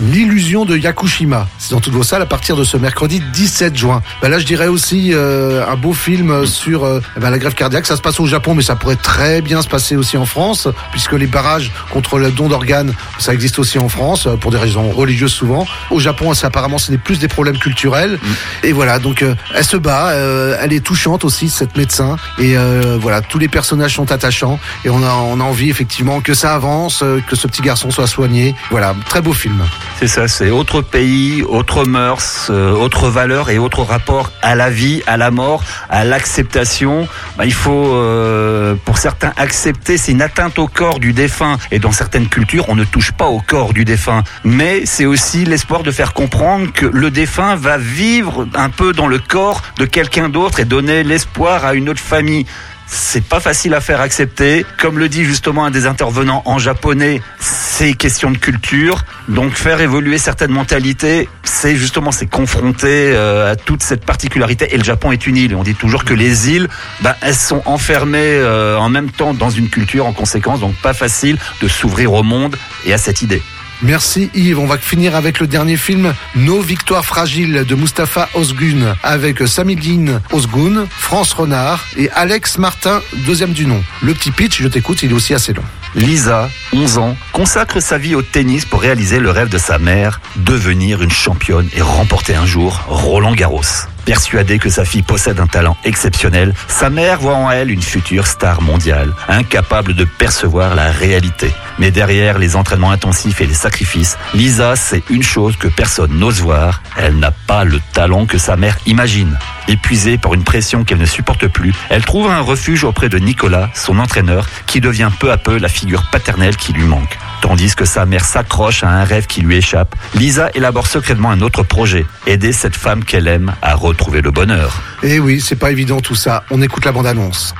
L'illusion de Yakushima. C'est dans toutes vos salles à partir de ce mercredi 17 juin. Là, je dirais aussi un beau film sur la grève cardiaque. Ça se passe au Japon, mais ça pourrait très bien se passer aussi en France, puisque les barrages contre le don d'organes, ça existe aussi en France, pour des raisons religieuses souvent. Au Japon, apparemment, c'est plus des problèmes culturels. Et voilà, donc elle se bat, elle est touchante aussi, cette médecin. Et voilà, tous les personnages sont attachants. Et on a envie, effectivement, que ça avance, que ce petit garçon soit soigné. Voilà, très beau film. C'est ça, c'est autre pays, autre mœurs, autre valeurs et autre rapport à la vie, à la mort, à l'acceptation. Il faut, pour certains, accepter, c'est une atteinte au corps du défunt. Et dans certaines cultures, on ne touche pas au corps du défunt. Mais c'est aussi l'espoir de faire comprendre que le défunt va vivre un peu dans le corps de quelqu'un d'autre et donner l'espoir à une autre famille. C'est pas facile à faire accepter. Comme le dit justement un des intervenants en japonais, c'est question de culture. Donc faire évoluer certaines mentalités, c'est confronter à toute cette particularité. Et le Japon est une île. Et on dit toujours que les îles, elles sont enfermées en même temps dans une culture en conséquence. Donc pas facile de s'ouvrir au monde et à cette idée. Merci Yves. On va finir avec le dernier film, Nos victoires fragiles de Mustapha Özgün, avec Samidine Özgün, France Renard et Alex Martin, deuxième du nom. Le petit pitch, je t'écoute, il est aussi assez long. Lisa, 11 ans, consacre sa vie au tennis pour réaliser le rêve de sa mère, devenir une championne et remporter un jour Roland-Garros. Persuadée que sa fille possède un talent exceptionnel, sa mère voit en elle une future star mondiale, incapable de percevoir la réalité. Mais derrière les entraînements intensifs et les sacrifices, Lisa sait une chose que personne n'ose voir, elle n'a pas le talent que sa mère imagine. Épuisée par une pression qu'elle ne supporte plus, elle trouve un refuge auprès de Nicolas, son entraîneur, qui devient peu à peu la figure paternelle qui lui manque. Tandis que sa mère s'accroche à un rêve qui lui échappe, Lisa élabore secrètement un autre projet, aider cette femme qu'elle aime à retrouver le bonheur. Et oui, c'est pas évident tout ça. On écoute la bande-annonce.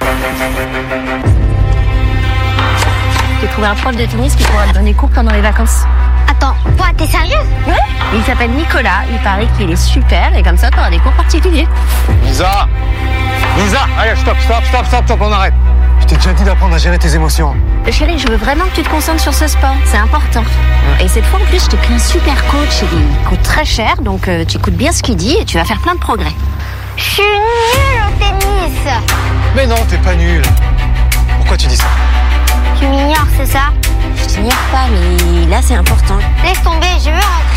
J'ai trouvé un prof de tennis qui pourra te donner cours pendant les vacances. Attends, toi, t'es sérieux? Ouais. Il s'appelle Nicolas, il paraît qu'il est super et comme ça t'auras des cours particuliers. Lisa, allez, stop, on arrête. Je t'ai déjà dit d'apprendre à gérer tes émotions. Chérie, je veux vraiment que tu te concentres sur ce sport, c'est important. Et cette fois en plus, je t'ai pris un super coach, il coûte très cher, donc tu écoutes bien ce qu'il dit et tu vas faire plein de progrès. Je suis nulle au tennis. Mais non, t'es pas nul. Pourquoi tu dis ça? Tu m'ignores, c'est ça? Je t'ignore pas, mais là c'est important. Laisse tomber, je veux rentrer.